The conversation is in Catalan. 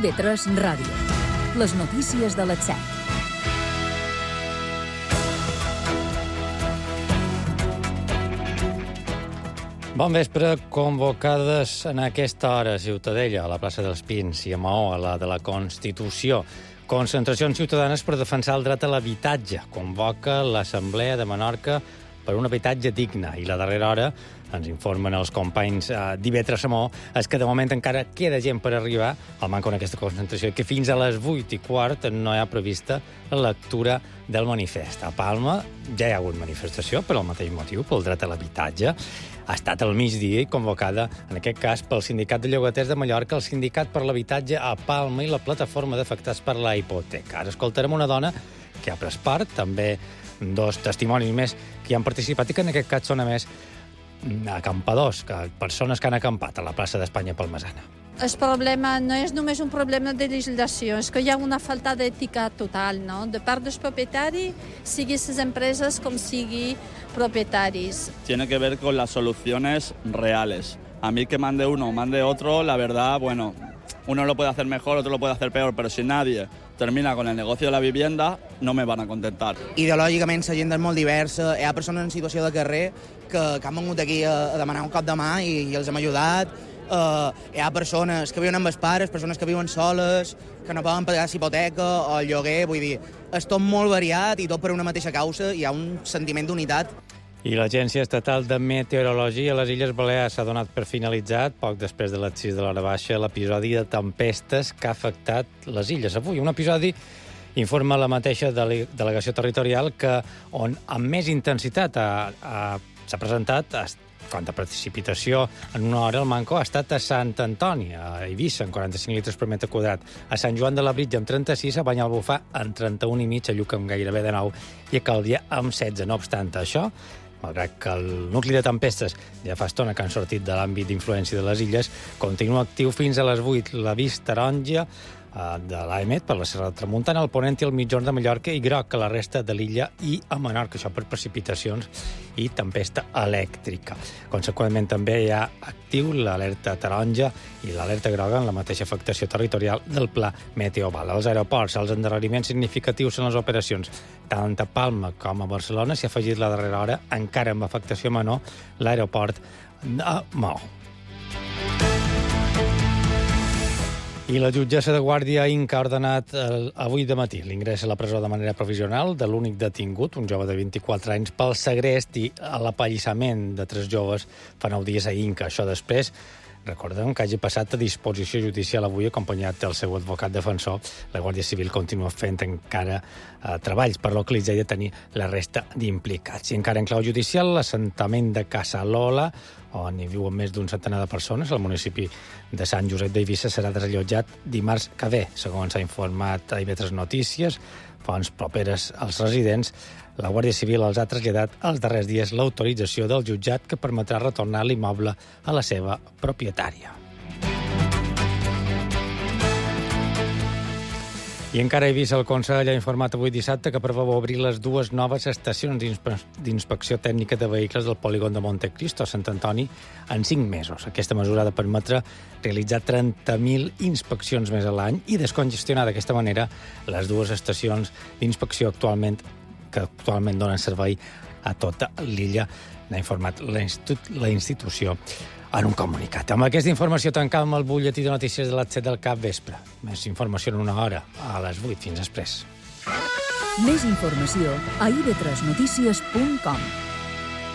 IB3 Ràdio. Les notícies de les 7. Bon vespre, convocades en aquesta hora a Ciutadella, a la plaça dels Pins, i a Maó, a la de la Constitució. Concentracions ciutadanes per defensar el dret a l'habitatge. Convoca l'Assemblea de Menorca per un habitatge digne. I la darrera hora, ens informen els companys d'IB3 a Maó, és que de moment encara queda gent per arribar al manco en aquesta concentració, que fins a les 8:15 no hi ha prevista la lectura del manifest. A Palma ja hi ha hagut manifestació per al mateix motiu, pel dret a l'habitatge. Ha estat al migdia i convocada, en aquest cas, pel Sindicat de Llogaters de Mallorca, el Sindicat per l'Habitatge a Palma i la Plataforma d'Afectats per la Hipoteca. Ara escoltarem una dona que ha pres part, també dos testimonis més que hi han participat i que en aquest cas són, a més, acampadors, persones que han acampat a la plaça d'Espanya Palmesana. El problema no és només un problema de legislació, és que hi ha una falta d'ètica total, no? De part dels propietaris, sigui les empreses com sigui propietaris. Tiene que ver con las soluciones reales. A mí que mande uno o mande otro, la verdad, bueno, uno lo puede hacer mejor, otro lo puede hacer peor, pero si nadie termina con el negocio de la vivienda, no me van a contentar. Ideològicament la gent és molt diversa, hi ha persones en situació de carrer que han vengut aquí a demanar un cop de mà i els hem ajudat. Hi ha persones que viuen amb els pares, persones que viuen soles, que no poden pagar hipoteca o el lloguer, vull dir, és tot molt variat i tot per una mateixa causa, hi ha un sentiment d'unitat. I l'Agència Estatal de Meteorologia a les Illes Balears s'ha donat per finalitzat, poc després de les 6 de l'hora baixa, l'episodi de tempestes que ha afectat les illes. Avui, un episodi, informa la mateixa delegació territorial, que on amb més intensitat s'ha presentat quant a precipitació en una hora al Manco ha estat a Sant Antoni, a Eivissa, amb 45 litres per metre quadrat, a Sant Joan de Labritja amb 36, a Banyalbufar amb 31,5, a Lluc amb gairebé de 9 i a Calvià amb 16. No obstant això, malgrat que el nucli de tempestes ja fa estona que han sortit de l'àmbit d'influència de les illes, continua actiu fins a les 8. L'avís taronja de l'AEMET per la Serra de Tramuntana, el Ponent i el Migjorn de Mallorca i groc a la resta de l'illa i a Menorca, això per precipitacions i tempesta elèctrica. Conseqüentment, també hi ha actiu l'alerta taronja i l'alerta groga en la mateixa afectació territorial del Pla Meteoval. Als aeroports, els endarreriments significatius en les operacions, tant a Palma com a Barcelona, s'hi ha afegit la darrera hora, encara amb afectació menor, l'aeroport de Maó. I la jutgessa de Guàrdia Inca ha ordenat avui de matí l'ingrés a la presó de manera provisional de l'únic detingut, un jove de 24 anys, pel segrest i l'apallissament de 3 joves fa 9 dies a Inca. Això després, recordem que hagi passat a disposició judicial avui acompanyat del seu advocat defensor. La Guàrdia Civil continua fent encara treballs per localitzar i detenir la resta d'implicats. I encara en clau judicial, l'assentament de Casa Lola, on hi viuen més d'un centenar de persones, al municipi de Sant Josep d'Eivissa, serà desallotjat dimarts que ve, segons s'ha informat a IB3 Notícies. Fonts properes als residents, la Guàrdia Civil els ha traslladat els darrers dies l'autorització del jutjat que permetrà retornar l'immoble a la seva propietària. I encara he vist el Consell ha informat avui dissabte que preveu obrir les 2 noves estacions d'inspecció tècnica de vehicles del polígon de Montecristo a Sant Antoni en 5 mesos. Aquesta mesura ha de permetre realitzar 30.000 inspeccions més a l'any i descongestionar d'aquesta manera les 2 estacions d'inspecció que actualment donen servei a tota l'illa, n'ha informat la institució en un comunicat. Amb aquesta informació tancàvem el butlletí de notícies de les 7 del capvespre. Més informació en una hora, a les 8. Fins després. Més informació a ib3notícies.com.